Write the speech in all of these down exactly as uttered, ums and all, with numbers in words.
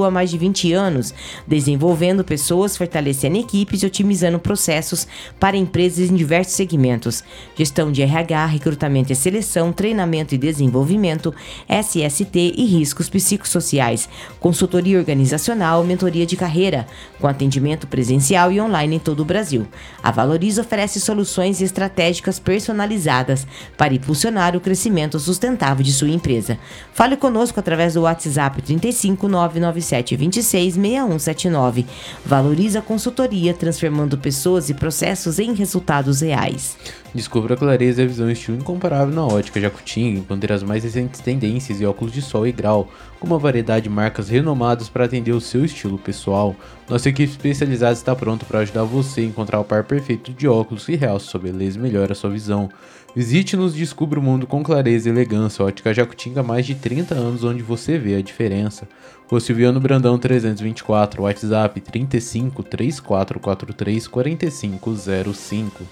atua há mais de vinte anos, desenvolvendo pessoas, fortalecendo equipes e otimizando processos para empresas em diversos segmentos. Gestão de R H, recrutamento e seleção, treinamento e desenvolvimento, S S T e riscos psicossociais, consultoria organizacional, mentoria de carreira, com atendimento presencial e online em todo o Brasil. A Valoriza oferece soluções estratégicas personalizadas para impulsionar o crescimento sustentável de sua empresa. Fale conosco através do WhatsApp trinta e cinco, nove nove sete, vinte e seis, seis um sete nove. Valoriza Consultoria, transformando pessoas e processos em resultados reais. Descubra a clareza e a visão e estilo incomparável na Ótica Jacutinga, encontre as mais recentes tendências e óculos de sol e grau, com uma variedade de marcas renomadas para atender o seu estilo pessoal. Nossa equipe especializada está pronta para ajudar você a encontrar o par perfeito de óculos que realça sua beleza e melhora a sua visão. Visite-nos e descubra o mundo com clareza e elegância. Ótica Jacutinga há mais de trinta anos, onde você vê a diferença. Rua Silviano Brandão trezentos e vinte e quatro, WhatsApp trinta e cinco, três quatro quatro três, quatro cinco zero cinco.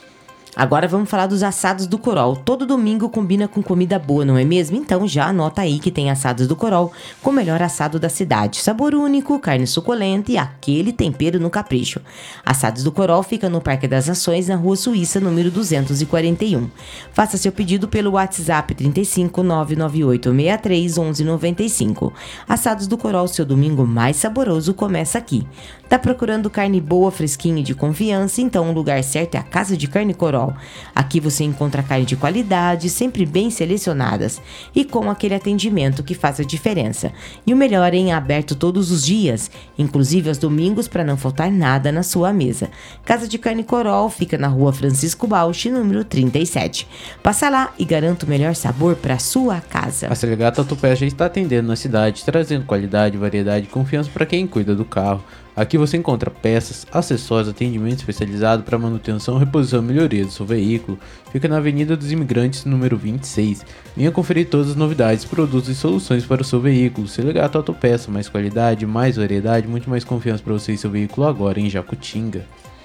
Agora vamos falar dos assados do Corol. Todo domingo combina com comida boa, não é mesmo? Então já anota aí que tem assados do Corol, com o melhor assado da cidade. Sabor único, carne suculenta e aquele tempero no capricho. Assados do Corol fica no Parque das Nações, na Rua Suíça, número duzentos e quarenta e um. Faça seu pedido pelo WhatsApp trinta e cinco, nove nove oito, seis três, onze noventa e cinco. Assados do Corol, seu domingo mais saboroso começa aqui. Tá procurando carne boa, fresquinha e de confiança? Então o lugar certo é a Casa de Carne Corol. Aqui você encontra carne de qualidade, sempre bem selecionadas e com aquele atendimento que faz a diferença. E o melhor é em aberto todos os dias, inclusive aos domingos, para não faltar nada na sua mesa. Casa de Carne Corol fica na Rua Francisco Bausch, número trinta e sete. Passa lá e garanta o melhor sabor para sua casa. A Selegata Autopeças já está atendendo na cidade, trazendo qualidade, variedade e confiança para quem cuida do carro. Aqui você encontra peças, acessórios, atendimento especializado para manutenção, reposição e melhoria do seu veículo. Fica na Avenida dos Imigrantes, número vinte e seis. Venha conferir todas as novidades, produtos e soluções para o seu veículo. Selegata Autopeças, mais qualidade, mais variedade, muito mais confiança para você e seu veículo agora em Jacutinga.